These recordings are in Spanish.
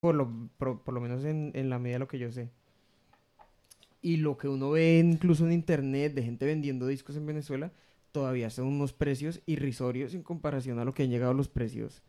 por lo menos en la medida de lo que yo sé. Y lo que uno ve incluso en internet de gente vendiendo discos en Venezuela, todavía son unos precios irrisorios en comparación a lo que han llegado los precios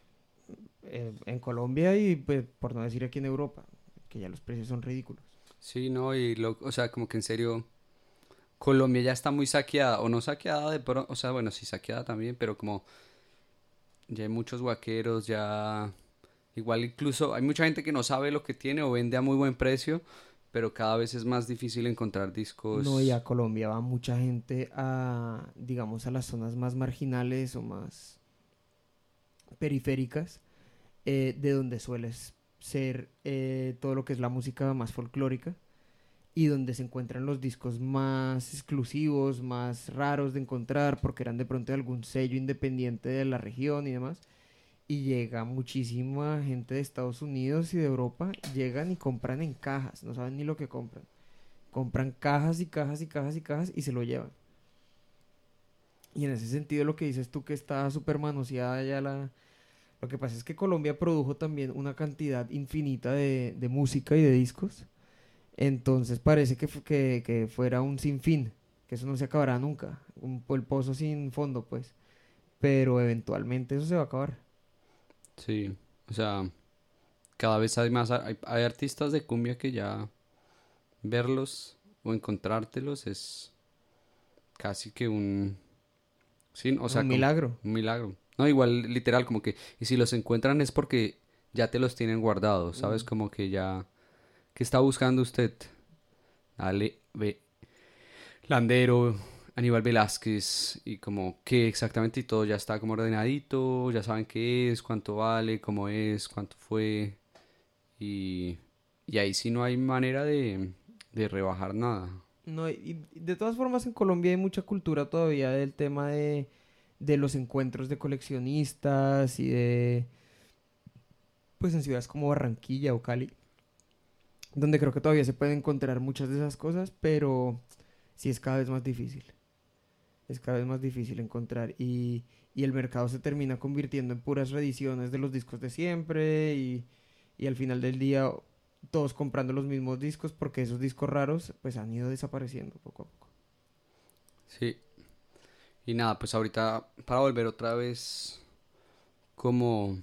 en Colombia y pues por no decir aquí en Europa, que ya los precios son ridículos. Sí, no, o sea, como que en serio, Colombia ya está muy saqueada, o no saqueada de pronto, o sea, bueno, sí saqueada también, pero como ya hay muchos guaqueros, ya igual incluso hay mucha gente que no sabe lo que tiene o vende a muy buen precio, pero cada vez es más difícil encontrar No, y discos. a Colombia va mucha gente a, digamos, a las zonas más marginales o más periféricas, de donde sueles ser todo lo que es la música más folclórica y donde se encuentran los discos más exclusivos, más raros de encontrar, porque eran de pronto de algún sello independiente de la región y demás. Y llega muchísima gente de Estados Unidos y de Europa, llegan y compran en cajas, no saben ni lo que compran. Compran cajas y cajas y cajas y cajas y se lo llevan. Y en ese sentido lo que dices tú que está súper manoseada ya la... Lo que pasa es que Colombia produjo también una cantidad infinita de música y de discos. Entonces parece que fuera un sinfín, que eso no se acabará nunca. El pozo sin fondo, pues. Pero eventualmente eso se va a acabar. Sí, o sea, cada vez hay más, hay artistas de cumbia que ya verlos o encontrártelos es casi que un, sí, o Un sea, como milagro. un milagro. No, igual literal, como que, y si los encuentran es porque ya te los tienen guardados, ¿sabes? Mm. Como que ya, ¿qué está buscando usted? Dale, ve, Landero, Aníbal Velázquez, y como que exactamente y todo ya está como ordenadito, ya saben qué es, cuánto vale, cómo es, cuánto fue, y, y ahí sí no hay manera de rebajar nada. No, y de todas formas en Colombia hay mucha cultura todavía del tema de los encuentros de coleccionistas y de, pues en ciudades como Barranquilla o Cali, donde creo que todavía se pueden encontrar muchas de esas cosas, pero sí es cada vez más difícil. Es cada vez más difícil encontrar y el mercado se termina convirtiendo en puras reediciones de los discos de siempre y al final del día todos comprando los mismos discos porque esos discos raros pues han ido desapareciendo poco a poco. Sí, y nada, pues ahorita para volver otra vez como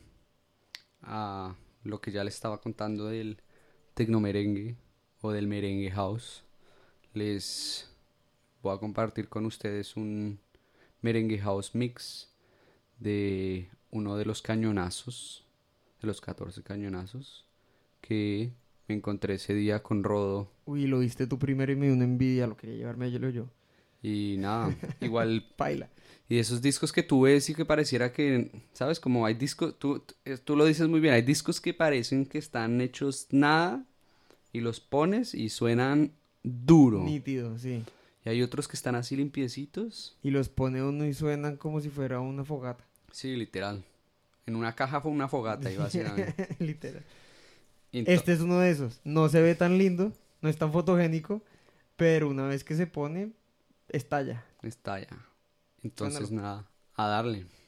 a lo que ya le estaba contando del tecnomerengue o del merengue house, les voy a compartir con ustedes un merengue house mix de uno de los cañonazos, de los 14 cañonazos, que me encontré ese día con Rodo. Uy, lo viste tú primero y me dio una envidia, lo quería llevarme a yo. Y nada, igual, Paila. y esos discos que tú ves y que pareciera que, ¿sabes? Como hay discos, tú lo dices muy bien, hay discos que parecen que están hechos nada y los pones y suenan duro. Nítido, sí. Y hay otros que están así limpiecitos. Y los pone uno y suenan como si fuera una fogata. Sí, literal. En una caja fue una fogata y básicamente. Literal. Ento- Este es uno de esos. No se ve tan lindo, no es tan fotogénico, pero una vez que se pone, estalla. Está ya. Entonces Suénalo. nada, a darle.